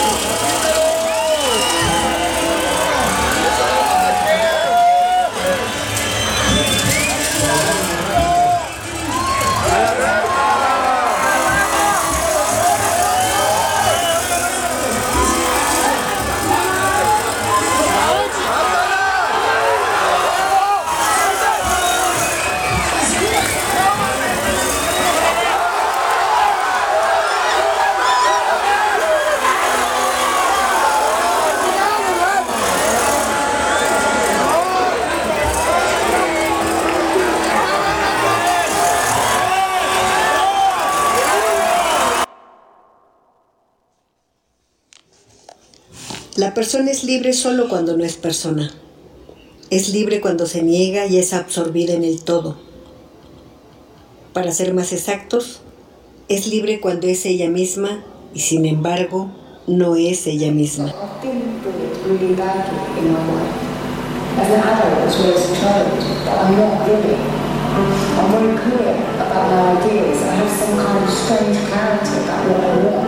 La persona es libre solo cuando no es persona. Es libre cuando se niega y es absorbida en el todo. Para ser más exactos, es libre cuando es ella misma y sin embargo no es ella misma. As an adult as well as a child, that I'm not living. I'm very clear about my ideas. I have some kind of strange clarity about what I want.